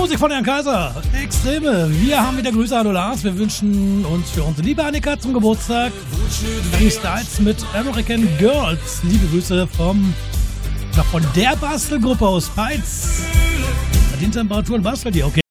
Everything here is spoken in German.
Musik von Herrn Kaiser. Extreme. Wir haben wieder Grüße. Hallo Lars. Wir wünschen uns für unsere liebe Annika zum Geburtstag Harry Styles mit American Girls. Liebe Grüße von der Bastelgruppe aus Peitz. Bei den Temperaturen bastelt ihr, okay?